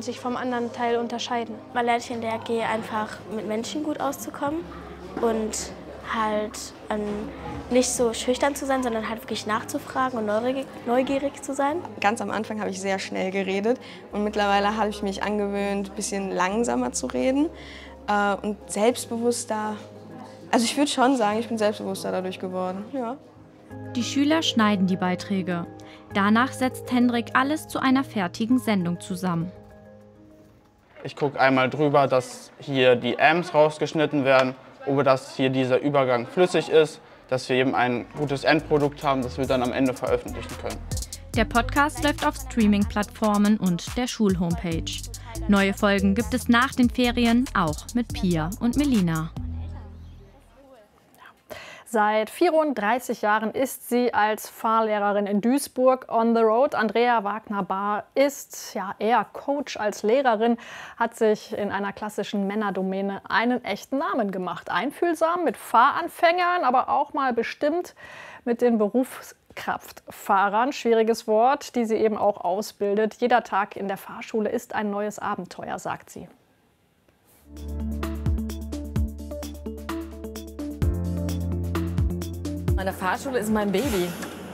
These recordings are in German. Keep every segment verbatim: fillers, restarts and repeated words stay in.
und sich vom anderen Teil unterscheiden. Man lernt in der A G einfach mit Menschen gut auszukommen und halt ähm, nicht so schüchtern zu sein, sondern halt wirklich nachzufragen und neugierig, neugierig zu sein. Ganz am Anfang habe ich sehr schnell geredet und mittlerweile habe ich mich angewöhnt, ein bisschen langsamer zu reden äh, und selbstbewusster. Also ich würde schon sagen, ich bin selbstbewusster dadurch geworden. Ja. Die Schüler schneiden die Beiträge. Danach setzt Hendrik alles zu einer fertigen Sendung zusammen. Ich gucke einmal drüber, dass hier die Ams rausgeschnitten werden, oder dass hier dieser Übergang flüssig ist, dass wir eben ein gutes Endprodukt haben, das wir dann am Ende veröffentlichen können. Der Podcast läuft auf Streaming-Plattformen und der Schulhomepage. Neue Folgen gibt es nach den Ferien auch mit Pia und Melina. Seit vierunddreißig Jahren ist sie als Fahrlehrerin in Duisburg on the road. Andrea Wagner-Bahr ist ja eher Coach als Lehrerin, hat sich in einer klassischen Männerdomäne einen echten Namen gemacht. Einfühlsam mit Fahranfängern, aber auch mal bestimmt mit den Berufskraftfahrern. Schwieriges Wort, die sie eben auch ausbildet. Jeder Tag in der Fahrschule ist ein neues Abenteuer, sagt sie. Meine Fahrschule ist mein Baby.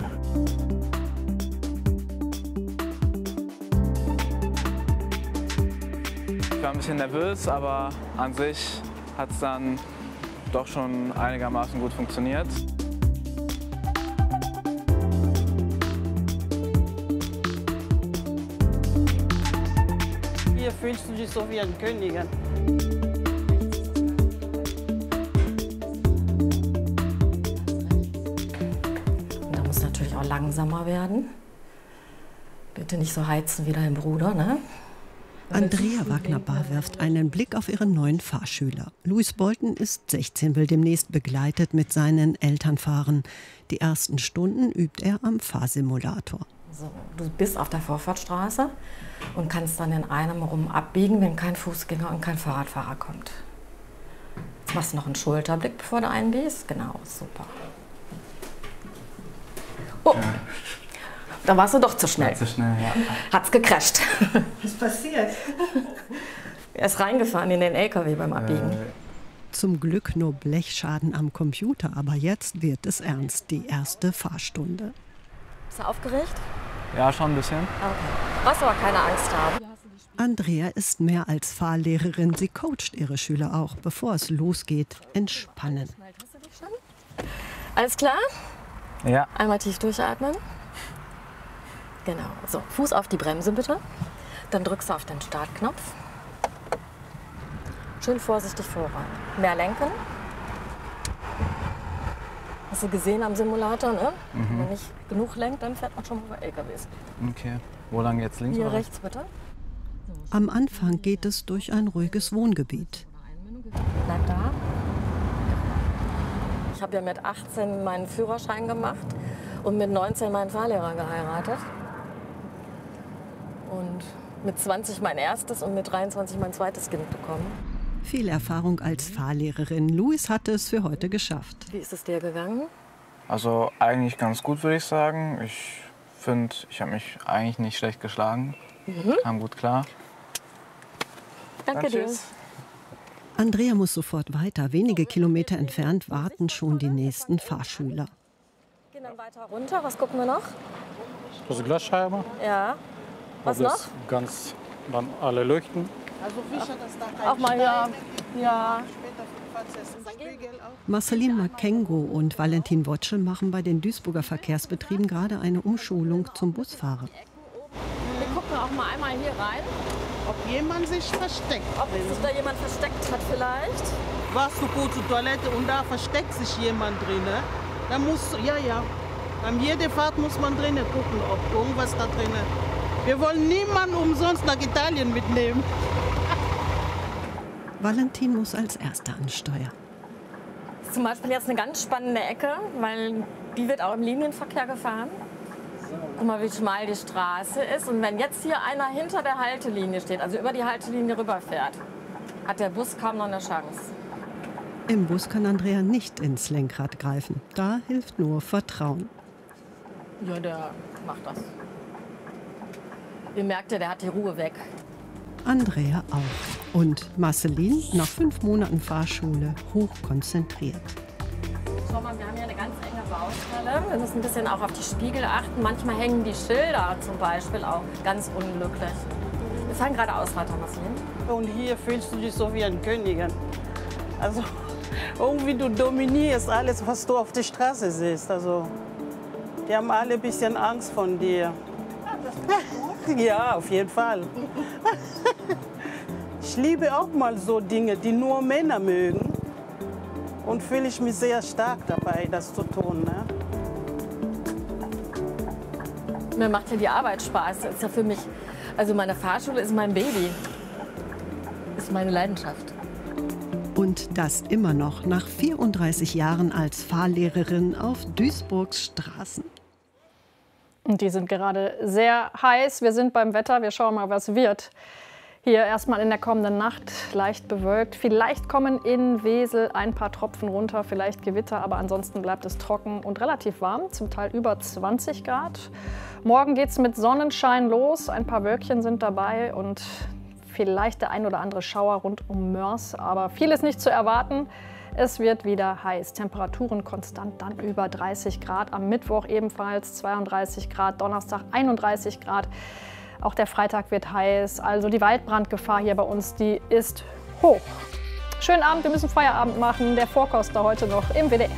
Ich war ein bisschen nervös, aber an sich hat es dann doch schon einigermaßen gut funktioniert. Hier fühlst du dich so wie eine Königin. Auch langsamer werden. Bitte nicht so heizen wie dein Bruder, ne? Andrea Wagner-Bahr wirft einen Blick auf ihren neuen Fahrschüler. Louis Bolton ist sechzehn, will demnächst begleitet mit seinen Eltern fahren. Die ersten Stunden übt er am Fahrsimulator. So, du bist auf der Vorfahrtstraße und kannst dann in einem rum abbiegen, wenn kein Fußgänger und kein Fahrradfahrer kommt. Jetzt machst du noch einen Schulterblick, bevor du einbiegst. Genau, super. Oh, da warst du doch zu schnell. Zu schnell, ja. Hat's gecrasht. Was passiert? Er ist reingefahren in den L K W beim Abbiegen. Äh. Zum Glück nur Blechschaden am Computer, aber jetzt wird es ernst, die erste Fahrstunde. Bist du aufgeregt? Ja, schon ein bisschen. Okay. Brauchst aber keine Angst haben. Andrea ist mehr als Fahrlehrerin, sie coacht ihre Schüler auch, bevor es losgeht. Entspannen. Alles klar? Ja. Einmal tief durchatmen. Genau. So, Fuß auf die Bremse bitte. Dann drückst du auf den Startknopf. Schön vorsichtig voran. Mehr lenken. Hast du gesehen am Simulator, ne? Mhm. Wenn man nicht genug lenkt, dann fährt man schon über L K Ws. Okay. Wo lang jetzt links? Hier oder? rechts bitte. Am Anfang geht es durch ein ruhiges Wohngebiet. Bleib da. Ich habe ja mit achtzehn meinen Führerschein gemacht und mit neunzehn meinen Fahrlehrer geheiratet. Und mit zwanzig mein erstes und mit dreiundzwanzig mein zweites Kind bekommen. Viel Erfahrung als Fahrlehrerin. Louis hatte es für heute geschafft. Wie ist es dir gegangen? Also eigentlich ganz gut, würde ich sagen. Ich finde, ich habe mich eigentlich nicht schlecht geschlagen. Mhm. Kam gut klar. Danke dir. Andrea muss sofort weiter. Wenige Kilometer entfernt warten schon die nächsten Fahrschüler. Gehen dann weiter runter. Was gucken wir noch? Das Glasscheibe. Ja. Was noch? Ganz, dann alle Leuchten. Also sicher, dass da kein auch mal ja. Ja. Marceline Makengo und Valentin Wotschel machen bei den Duisburger Verkehrsbetrieben gerade eine Umschulung zum Busfahrer. Wir gucken auch mal einmal hier rein. Ob jemand sich versteckt. Ob sich da jemand versteckt hat vielleicht. Warst du kurz zur Toilette und da versteckt sich jemand drin, ne? Da musst du, ja, ja. An jeder Fahrt muss man drinnen gucken, ob irgendwas da drin ist. Wir wollen niemanden umsonst nach Italien mitnehmen. Valentin muss als Erster ansteuern. Das ist zum Beispiel jetzt eine ganz spannende Ecke, weil die wird auch im Linienverkehr gefahren. Guck mal, wie schmal die Straße ist. Und wenn jetzt hier einer hinter der Haltelinie steht, also über die Haltelinie rüberfährt, hat der Bus kaum noch eine Chance. Im Bus kann Andrea nicht ins Lenkrad greifen. Da hilft nur Vertrauen. Ja, der macht das. Ihr merkt ja, der hat die Ruhe weg. Andrea auch. Und Marceline, nach fünf Monaten Fahrschule, hochkonzentriert. Schau mal, wir haben hier eine ganz enge Baustelle. Wir müssen ein bisschen auch auf die Spiegel achten. Manchmal hängen die Schilder zum Beispiel auch ganz unglücklich. Wir fahren geradeaus weiter, Marceline. Und hier fühlst du dich so wie eine Königin. Also irgendwie du dominierst alles, was du auf der Straße siehst. Also die haben alle ein bisschen Angst von dir. Ja, auf jeden Fall. Ich liebe auch mal so Dinge, die nur Männer mögen. Und fühle ich mich sehr stark dabei, das zu tun. Ne? Mir macht ja die Arbeit Spaß. Das ist ja für mich, also meine Fahrschule ist mein Baby. Ist meine Leidenschaft. Und das immer noch nach vierunddreißig Jahren als Fahrlehrerin auf Duisburgs Straßen. Und die sind gerade sehr heiß. Wir sind beim Wetter. Wir schauen mal, was wird. Hier erstmal in der kommenden Nacht leicht bewölkt. Vielleicht kommen in Wesel ein paar Tropfen runter, vielleicht Gewitter, aber ansonsten bleibt es trocken und relativ warm, zum Teil über zwanzig Grad. Morgen geht es mit Sonnenschein los. Ein paar Wölkchen sind dabei und vielleicht der ein oder andere Schauer rund um Mörs, aber viel ist nicht zu erwarten. Es wird wieder heiß. Temperaturen konstant dann über dreißig Grad. Am Mittwoch ebenfalls zweiunddreißig Grad, Donnerstag einunddreißig Grad. Auch der Freitag wird heiß. Also die Waldbrandgefahr hier bei uns, die ist hoch. Schönen Abend, wir müssen Feierabend machen. Der Vorkoster heute noch im W D R.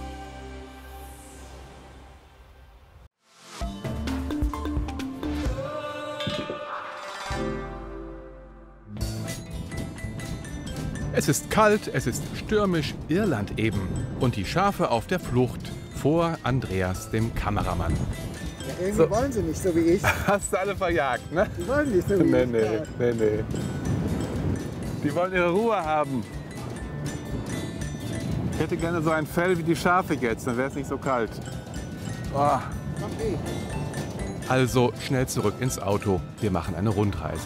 Es ist kalt, es ist stürmisch, Irland eben. Und die Schafe auf der Flucht vor Andreas, dem Kameramann. Ja, irgendwie so. Wollen sie nicht, so wie ich. Hast du alle verjagt, ne? Die wollen nicht, so wie nee, ich. Nee, nee, nee. Die wollen ihre Ruhe haben. Ich hätte gerne so ein Fell wie die Schafe jetzt, dann wäre es nicht so kalt. Oh. Okay. Also schnell zurück ins Auto. Wir machen eine Rundreise.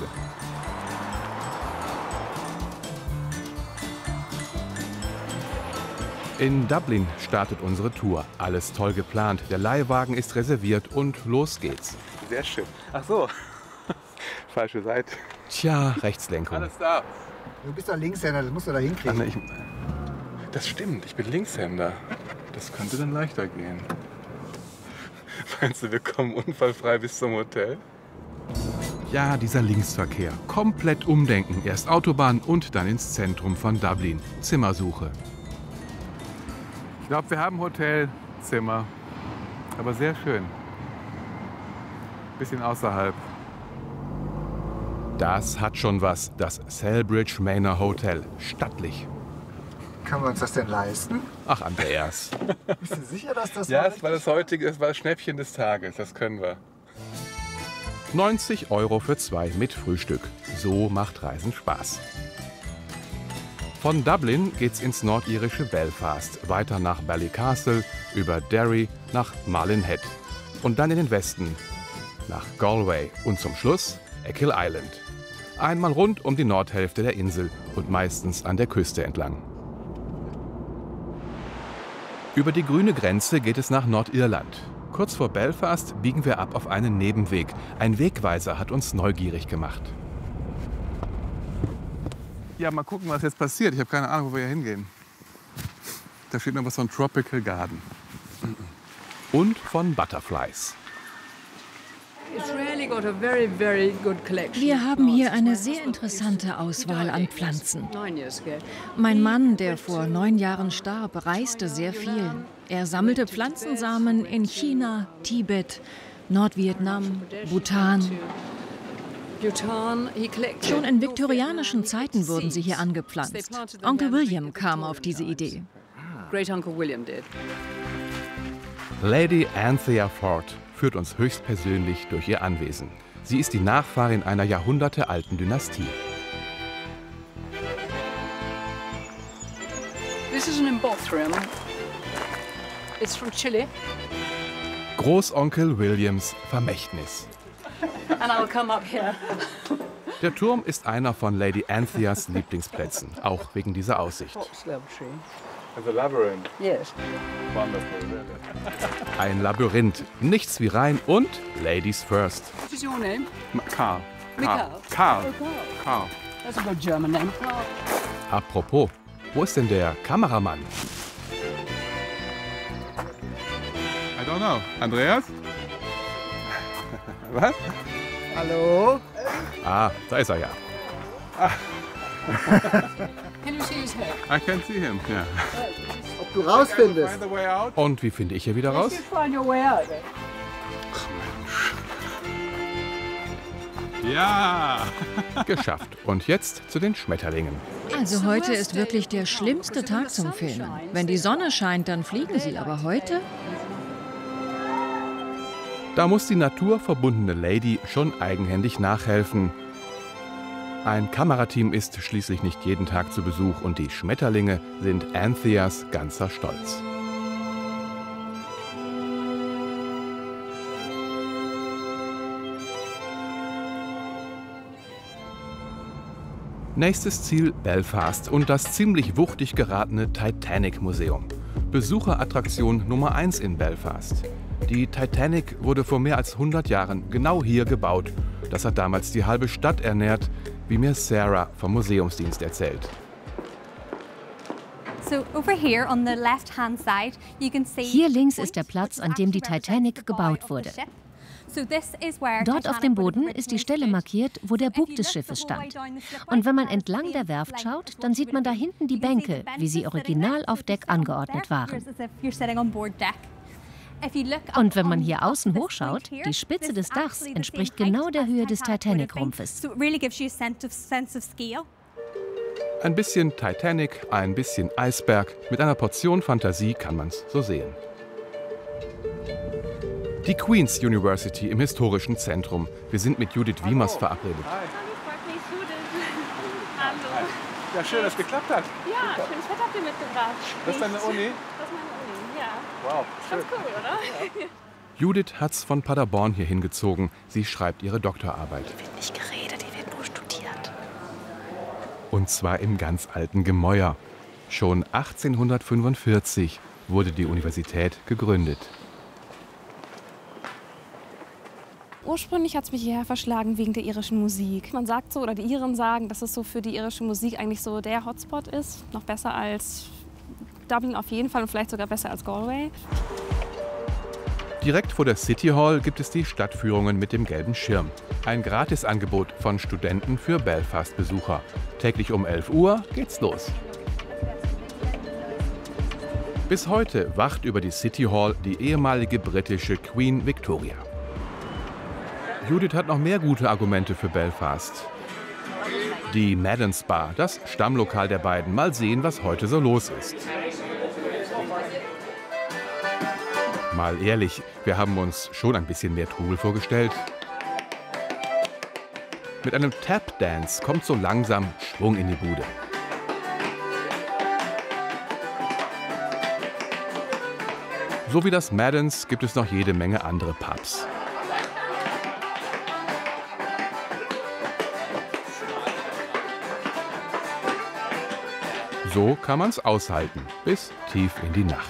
In Dublin startet unsere Tour. Alles toll geplant. Der Leihwagen ist reserviert und los geht's. Sehr schön. Ach so. Falsche Seite. Tja, Rechtslenkung. Alles da. Du bist doch Linkshänder, das musst du da hinkriegen. Ach, ne, ich, das stimmt, ich bin Linkshänder. Das könnte dann leichter gehen. Meinst du, wir kommen unfallfrei bis zum Hotel? Ja, dieser Linksverkehr. Komplett umdenken. Erst Autobahn und dann ins Zentrum von Dublin. Zimmersuche. Ich glaube, wir haben Hotelzimmer, aber sehr schön. Bisschen außerhalb. Das hat schon was, das Selbridge Manor Hotel. Stattlich. Können wir uns das denn leisten? Ach, Andreas. Bist du sicher, dass das Ja, war es war das heutige, es war das Schnäppchen des Tages, das können wir. neunzig Euro für zwei mit Frühstück. So macht Reisen Spaß. Von Dublin geht's ins nordirische Belfast, weiter nach Ballycastle, über Derry nach Malin Head und dann in den Westen, nach Galway und zum Schluss Achill Island. Einmal rund um die Nordhälfte der Insel und meistens an der Küste entlang. Über die grüne Grenze geht es nach Nordirland. Kurz vor Belfast biegen wir ab auf einen Nebenweg. Ein Wegweiser hat uns neugierig gemacht. Ja, mal gucken, was jetzt passiert. Ich habe keine Ahnung, wo wir hier hingehen. Da steht noch was von Tropical Garden. Und von Butterflies. Wir haben hier eine sehr interessante Auswahl an Pflanzen. Mein Mann, der vor neun Jahren starb, reiste sehr viel. Er sammelte Pflanzensamen in China, Tibet, Nordvietnam, Bhutan. Schon in viktorianischen Zeiten wurden sie hier angepflanzt. Onkel William kam auf diese Idee. Lady Anthea Ford führt uns höchstpersönlich durch ihr Anwesen. Sie ist die Nachfahrin einer jahrhundertealten Dynastie. This is an embothrium. It's from Chile. Großonkel Williams Vermächtnis. And I'll come up here. Der Turm ist einer von Lady Antheas Lieblingsplätzen, auch wegen dieser Aussicht. Also Labyrinth. Yes. Ein Labyrinth, nichts wie rein und Ladies first. What is your name? Carl. Karl. Karl. Karl. That's a good German name. Apropos, wo ist denn der Kameramann? I don't know. Andreas? Was? Hallo? Ah, da ist er ja. Can you see his head? I can see him, ja. Ob du rausfindest. Und wie finde ich hier wieder raus? You find your way out. Ja! Geschafft. Und jetzt zu den Schmetterlingen. Also heute ist wirklich der schlimmste Tag zum Filmen. Wenn die Sonne scheint, dann fliegen sie. Aber heute? Da muss die naturverbundene Lady schon eigenhändig nachhelfen. Ein Kamerateam ist schließlich nicht jeden Tag zu Besuch und die Schmetterlinge sind Antheas ganzer Stolz. Nächstes Ziel Belfast und das ziemlich wuchtig geratene Titanic-Museum. Besucherattraktion Nummer eins in Belfast. Die Titanic wurde vor mehr als hundert Jahren genau hier gebaut. Das hat damals die halbe Stadt ernährt, wie mir Sarah vom Museumsdienst erzählt. Hier links ist der Platz, an dem die Titanic gebaut wurde. Dort auf dem Boden ist die Stelle markiert, wo der Bug des Schiffes stand. Und wenn man entlang der Werft schaut, dann sieht man da hinten die Bänke, wie sie original auf Deck angeordnet waren. Und wenn man hier außen hochschaut, die Spitze des Dachs entspricht genau der Höhe des Titanic-Rumpfes. Ein bisschen Titanic, ein bisschen Eisberg. Mit einer Portion Fantasie kann man's so sehen. Die Queen's University im historischen Zentrum. Wir sind mit Judith Wiemers verabredet. Hallo. Ja, schön, dass es geklappt hat. Ja, schönes Wetter habt ihr mitgebracht. Das ist deine Uni? Das ist meine Uni, ja. Wow, schön. Ganz cool, oder? Ja. Judith hat's von Paderborn hier hingezogen. Sie schreibt ihre Doktorarbeit. Die wird nicht geredet, die wird nur studiert. Und zwar im ganz alten Gemäuer. Schon achtzehnhundertfünfundvierzig wurde die Universität gegründet. Ursprünglich hat es mich hierher verschlagen wegen der irischen Musik. Man sagt so, oder die Iren sagen, dass es so für die irische Musik eigentlich so der Hotspot ist. Noch besser als Dublin auf jeden Fall und vielleicht sogar besser als Galway. Direkt vor der City Hall gibt es die Stadtführungen mit dem gelben Schirm. Ein Gratisangebot von Studenten für Belfast-Besucher. Täglich um elf Uhr geht's los. Bis heute wacht über die City Hall die ehemalige britische Queen Victoria. Judith hat noch mehr gute Argumente für Belfast. Die Madden's Bar, das Stammlokal der beiden. Mal sehen, was heute so los ist. Mal ehrlich, wir haben uns schon ein bisschen mehr Trubel vorgestellt. Mit einem Tap-Dance kommt so langsam Schwung in die Bude. So wie das Madden's gibt es noch jede Menge andere Pubs. So kann man's aushalten, bis tief in die Nacht.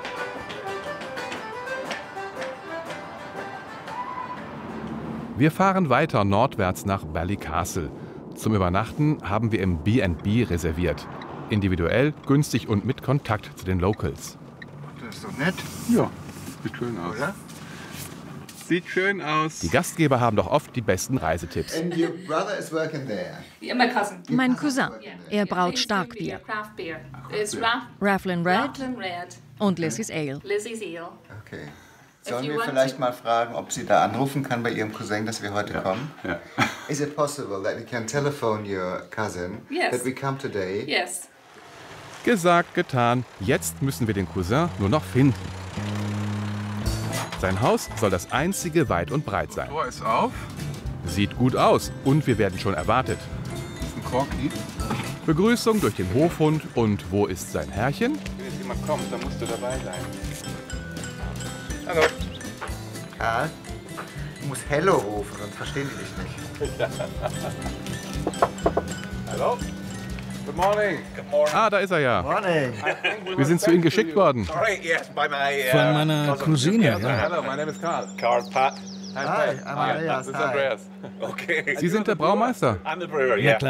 Wir fahren weiter nordwärts nach Ballycastle. Zum Übernachten haben wir im B and B reserviert. Individuell, günstig und mit Kontakt zu den Locals. Das ist doch nett. Ja, sieht schön aus. Oder? Sieht schön aus. Die Gastgeber haben doch oft die besten Reisetipps. And your brother is working there. Yeah, my cousin. Mein Cousin. Er braut Starkbier. Craft beer. It's Raf Raflin Red Raflin Red. und Lizzie's Ale. Lizzie's Ale. Okay. Sollen wir vielleicht mal fragen, ob sie da anrufen kann bei ihrem Cousin, dass wir heute kommen? Ja. Is it possible that we can telephone your cousin Yes. that we come today? Yes. Gesagt, getan. Jetzt müssen wir den Cousin nur noch finden. Sein Haus soll das einzige weit und breit sein. Tor ist auf. Sieht gut aus und wir werden schon erwartet. Ist ein Corky. Begrüßung durch den Hofhund und wo ist sein Herrchen? Wenn jetzt jemand kommt, dann musst du dabei sein. Hallo. Karl, du musst Hello rufen, sonst verstehen die dich nicht. Hallo. Good morning. Good morning. Ah, da ist er ja. Morning. Wir sind zu Ihnen geschickt worden. Sorry, yes, by my, uh, Von meiner Cousine, ja. Hello, my name is Carl. Carl Pat. Hi, Andreas. Das ist Andreas. Okay. Sie sind der Braumeister? I'm the brewer, yeah.